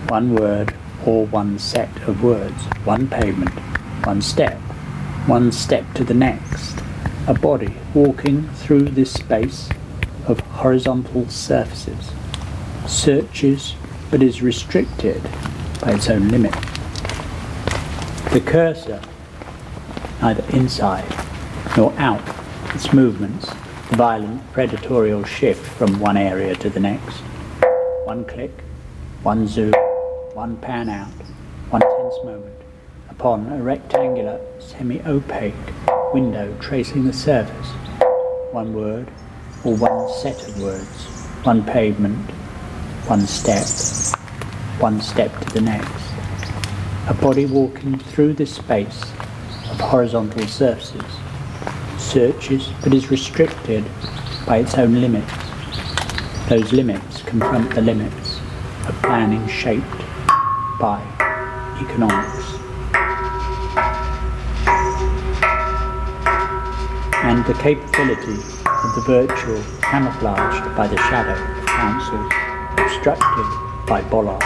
one word or one set of words, one pavement, one step to the next, a body walking through this space of horizontal surfaces, searches but is restricted by its own limit. The cursor, neither inside nor out, its movements, the violent predatorial shift from one area to the next, one click, one zoom, one pan out, one tense moment, upon a rectangular, semi-opaque window tracing the surface, one word or one set of words, one pavement, one step to the next, a body walking through this space of horizontal surfaces, searches but is restricted by its own limits. Those limits confront the limits of planning shaped by economics. And the capability of the virtual camouflaged by the shadow of councils, obstructed by bollards,